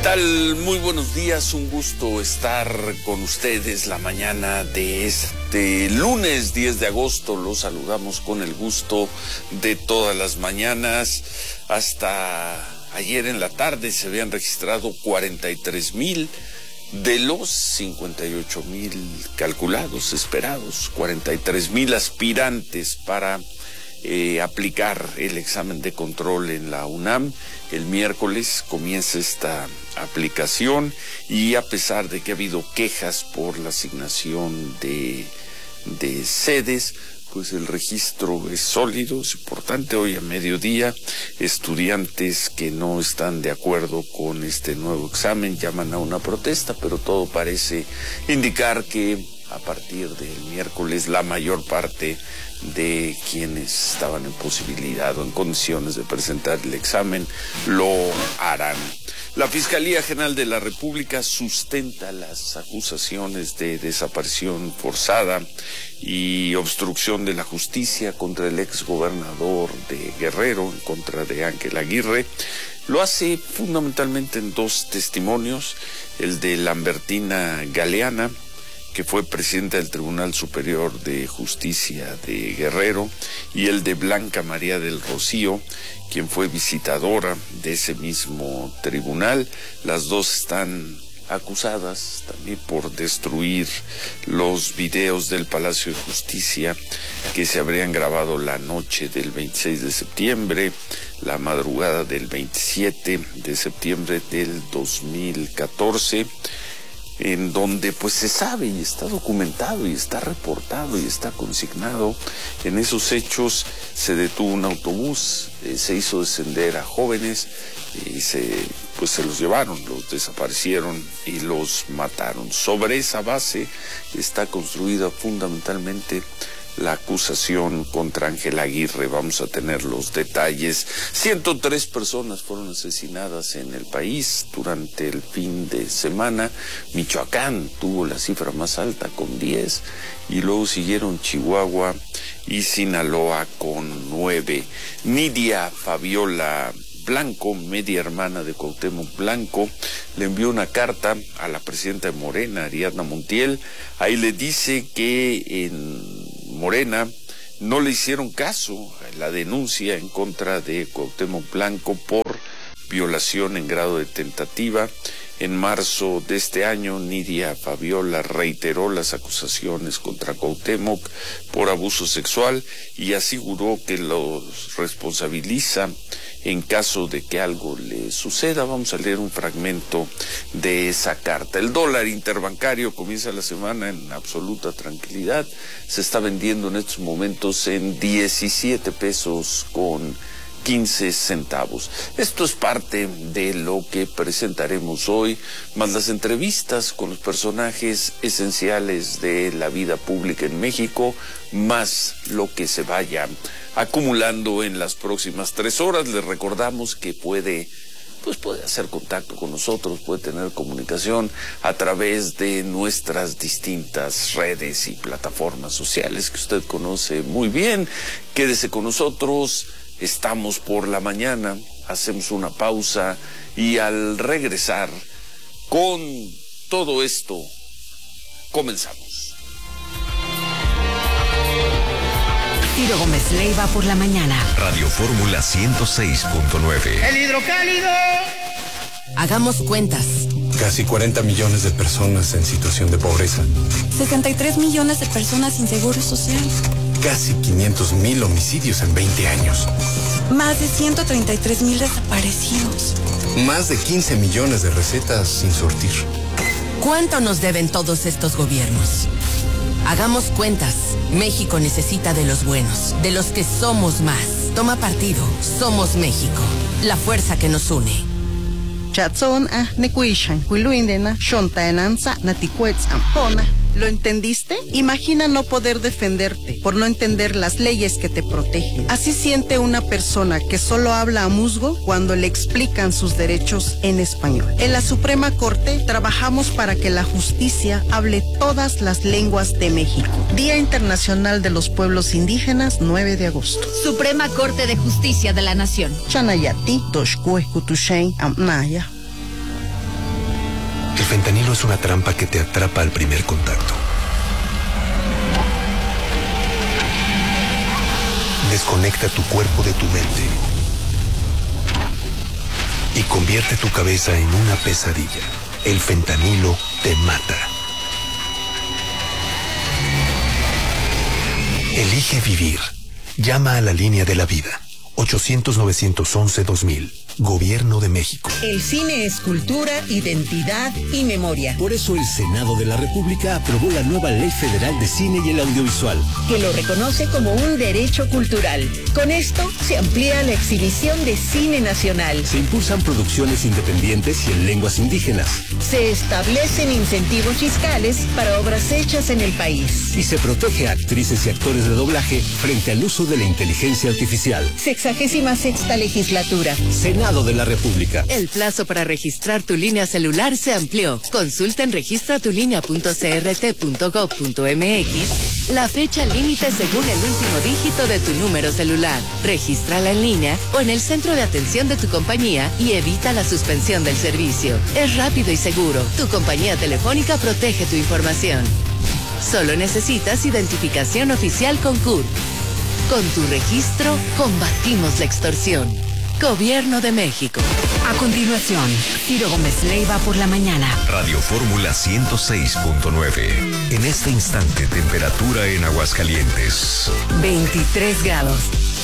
tal? Muy buenos días, un gusto estar con ustedes la mañana de este lunes 10 de agosto. Los saludamos con el gusto de todas las mañanas. Hasta ayer en la tarde se habían registrado 43,000 de los 58,000 calculados, esperados, 43,000 aspirantes para aplicar el examen de control en la UNAM. El miércoles comienza esta aplicación y a pesar de que ha habido quejas por la asignación de sedes, pues el registro es sólido, es importante. Hoy a mediodía, estudiantes que no están de acuerdo con este nuevo examen llaman a una protesta, pero todo parece indicar que a partir del miércoles la mayor parte de quienes estaban en posibilidad o en condiciones de presentar el examen lo harán. La Fiscalía General de la República sustenta las acusaciones de desaparición forzada y obstrucción de la justicia contra el exgobernador de Guerrero, en contra de Ángel Aguirre. Lo hace fundamentalmente en dos testimonios: el de Lambertina Galeana, que fue presidenta del Tribunal Superior de Justicia de Guerrero, y el de Blanca María del Rocío, quien fue visitadora de ese mismo tribunal. Las dos están acusadas también por destruir los videos del Palacio de Justicia que se habrían grabado la noche del 26 de septiembre, la madrugada del 27 de septiembre del 2014, en donde pues se sabe y está documentado y está reportado y está consignado. En esos hechos se detuvo un autobús, se hizo descender a jóvenes y se los llevaron, los desaparecieron y los mataron. Sobre esa base está construida fundamentalmente la acusación contra Ángel Aguirre. Vamos a tener los detalles. 103 personas fueron asesinadas en el país durante el fin de semana. Michoacán tuvo la cifra más alta con 10 y luego siguieron Chihuahua y Sinaloa con 9. Nidia Fabiola Blanco, media hermana de Cuauhtémoc Blanco, le envió una carta a la presidenta de Morena, Ariadna Montiel. Ahí le dice que en Morena no le hicieron caso a la denuncia en contra de Cuauhtémoc Blanco por violación en grado de tentativa. En marzo de este año, Nidia Fabiola reiteró las acusaciones contra Cuauhtémoc por abuso sexual y aseguró que los responsabiliza en caso de que algo le suceda. Vamos a leer un fragmento de esa carta. El dólar interbancario comienza la semana en absoluta tranquilidad. Se está vendiendo en estos momentos en 17 pesos con 15 centavos. Esto es parte de lo que presentaremos hoy, más las entrevistas con los personajes esenciales de la vida pública en México, más lo que se vaya acumulando en las próximas 3 horas. Les recordamos que puede hacer contacto con nosotros, puede tener comunicación a través de nuestras distintas redes y plataformas sociales que usted conoce muy bien. Quédese con nosotros. Estamos por la mañana, hacemos una pausa y al regresar con todo esto, comenzamos. Ciro Gómez Leiva por la mañana. Radio Fórmula 106.9. ¡El hidrocálido! Hagamos cuentas. Casi 40 millones de personas en situación de pobreza. 63 millones de personas sin seguro social. Casi 500,000 homicidios en 20 años. Más de 133,000 desaparecidos. Más de 15 millones de recetas sin surtir. ¿Cuánto nos deben todos estos gobiernos? Hagamos cuentas. México necesita de los buenos, de los que somos más. Toma partido. Somos México. La fuerza que nos une. ¿Lo entendiste? Imagina no poder defenderte por no entender las leyes que te protegen. Así siente una persona que solo habla a musgo cuando le explican sus derechos en español. En la Suprema Corte trabajamos para que la justicia hable todas las lenguas de México. Día Internacional de los Pueblos Indígenas, 9 de agosto. Suprema Corte de Justicia de la Nación. Chanayati, Toshkue, Kutushay, Amnaya. El fentanilo es una trampa que te atrapa al primer contacto. Desconecta tu cuerpo de tu mente y convierte tu cabeza en una pesadilla. El fentanilo te mata. Elige vivir. Llama a la línea de la vida. 800-911-2000. Gobierno de México. El cine es cultura, identidad y memoria. Por eso el Senado de la República aprobó la nueva Ley Federal de Cine y el Audiovisual, que lo reconoce como un derecho cultural. Con esto se amplía la exhibición de cine nacional. Se impulsan producciones independientes y en lenguas indígenas. Se establecen incentivos fiscales para obras hechas en el país. Y se protege a actrices y actores de doblaje frente al uso de la inteligencia artificial. 66ª legislatura. Senado de la República. El plazo para registrar tu línea celular se amplió. Consulta en registratulinea.crt.gov.mx la fecha límite según el último dígito de tu número celular. Regístrala en línea o en el centro de atención de tu compañía y evita la suspensión del servicio. Es rápido y seguro. Tu compañía telefónica protege tu información. Solo necesitas identificación oficial con CURP. Con tu registro, combatimos la extorsión. Gobierno de México. A continuación, Ciro Gómez Leiva por la mañana. Radio Fórmula 106.9. En este instante, temperatura en Aguascalientes. 23 grados.